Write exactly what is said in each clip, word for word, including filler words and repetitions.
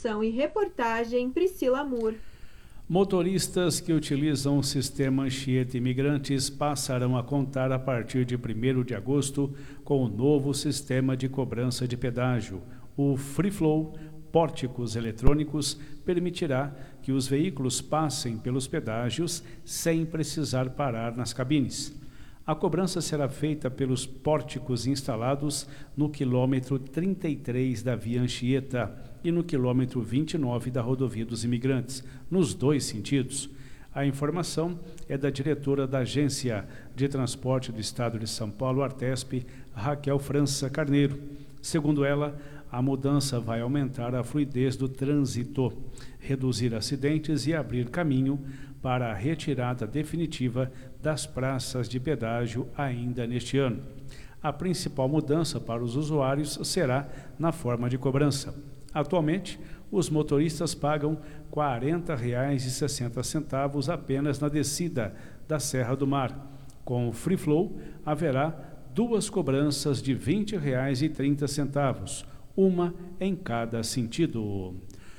Produção e reportagem Priscila Moore. Motoristas que utilizam o sistema Anchieta Imigrantes passarão a contar a partir de primeiro de agosto com o novo sistema de cobrança de pedágio. O Free Flow Pórticos Eletrônicos permitirá que os veículos passem pelos pedágios sem precisar parar nas cabines. A cobrança será feita pelos pórticos instalados no quilômetro trinta e três da Via Anchieta e no quilômetro vinte e nove da Rodovia dos Imigrantes, nos dois sentidos. A informação é da diretora da Agência de Transporte do Estado de São Paulo, Artesp, Raquel França Carneiro. Segundo ela, a mudança vai aumentar a fluidez do trânsito, reduzir acidentes e abrir caminho para a retirada definitiva das praças de pedágio ainda neste ano. A principal mudança para os usuários será na forma de cobrança. Atualmente, os motoristas pagam quarenta reais e sessenta centavos apenas na descida da Serra do Mar. Com o Free Flow, haverá duas cobranças de vinte reais e trinta centavos, uma em cada sentido.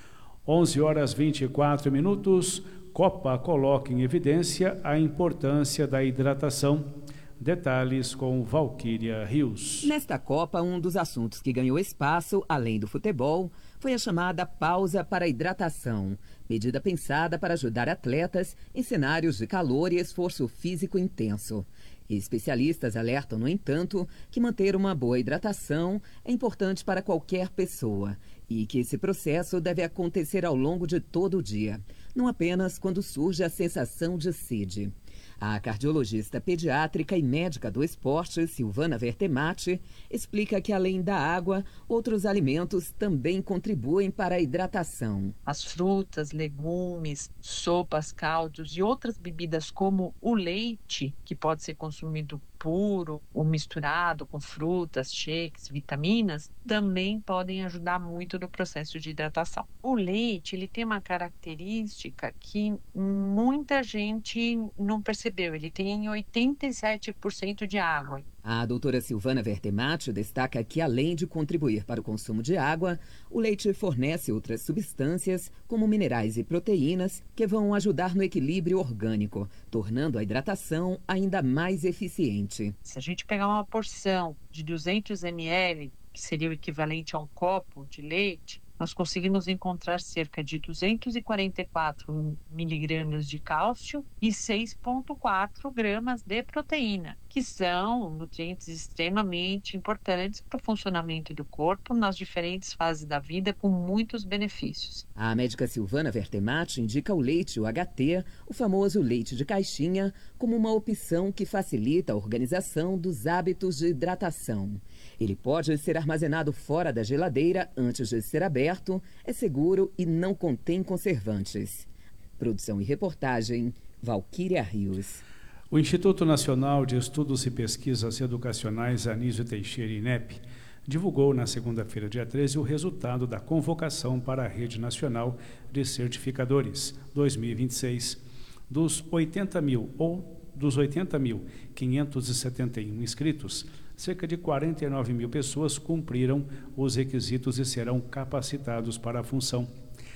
onze horas e vinte e quatro minutos, Copa coloca em evidência a importância da hidratação. Detalhes com Valquíria Rios. Nesta Copa, um dos assuntos que ganhou espaço, além do futebol, foi a chamada pausa para hidratação, medida pensada para ajudar atletas em cenários de calor e esforço físico intenso. Especialistas alertam, no entanto, que manter uma boa hidratação é importante para qualquer pessoa e que esse processo deve acontecer ao longo de todo o dia, não apenas quando surge a sensação de sede. A cardiologista pediátrica e médica do esporte, Silvana Vertemati, explica que, além da água, outros alimentos também contribuem para a hidratação. As frutas, legumes, sopas, caldos e outras bebidas como o leite, que pode ser consumido puro ou misturado com frutas, shakes, vitaminas, também podem ajudar muito no processo de hidratação. O leite, ele tem uma característica que muita gente não percebeu. Ele tem oitenta e sete por cento de água. A doutora Silvana Vertemati destaca que, além de contribuir para o consumo de água, o leite fornece outras substâncias, como minerais e proteínas, que vão ajudar no equilíbrio orgânico, tornando a hidratação ainda mais eficiente. Se a gente pegar uma porção de duzentos mililitros, que seria o equivalente a um copo de leite, nós conseguimos encontrar cerca de duzentos e quarenta e quatro miligramas de cálcio e seis vírgula quatro gramas de proteína, que são nutrientes extremamente importantes para o funcionamento do corpo nas diferentes fases da vida, com muitos benefícios. A médica Silvana Vertemati indica o leite U H T, o famoso leite de caixinha, como uma opção que facilita a organização dos hábitos de hidratação. Ele pode ser armazenado fora da geladeira antes de ser aberto, é seguro e não contém conservantes. Produção e reportagem, Valquíria Rios. O Instituto Nacional de Estudos e Pesquisas Educacionais Anísio Teixeira, INEP, divulgou na segunda-feira, dia treze, o resultado da convocação para a Rede Nacional de Certificadores dois mil e vinte e seis. Dos oitenta mil ou dos oitenta mil quinhentos e setenta e um inscritos, cerca de quarenta e nove mil pessoas cumpriram os requisitos e serão capacitados para a função.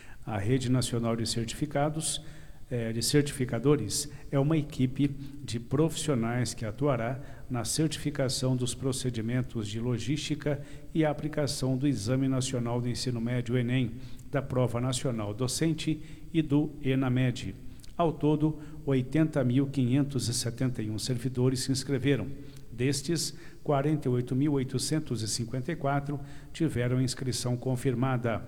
A Rede Nacional de Certificados, eh, de Certificadores é uma equipe de profissionais que atuará na certificação dos procedimentos de logística e aplicação do Exame Nacional do Ensino Médio, Enem, da Prova Nacional Docente e do ENAMED. Ao todo, oitenta mil quinhentos e setenta e um servidores se inscreveram. Destes, quarenta e oito mil oitocentos e cinquenta e quatro tiveram inscrição confirmada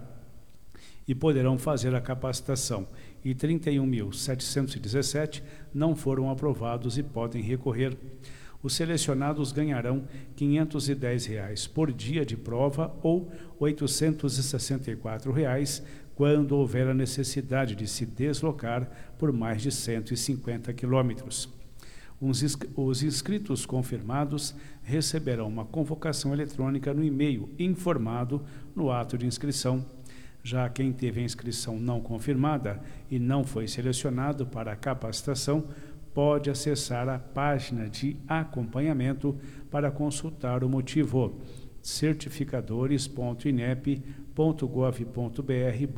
e poderão fazer a capacitação, e trinta e um mil setecentos e dezessete não foram aprovados e podem recorrer. Os selecionados ganharão quinhentos e dez reais por dia de prova ou oitocentos e sessenta e quatro reais quando houver a necessidade de se deslocar por mais de cento e cinquenta quilômetros. Os inscritos confirmados receberão uma convocação eletrônica no e-mail informado no ato de inscrição. Já quem teve a inscrição não confirmada e não foi selecionado para a capacitação, pode acessar a página de acompanhamento para consultar o motivo certificadores ponto inep ponto gov ponto br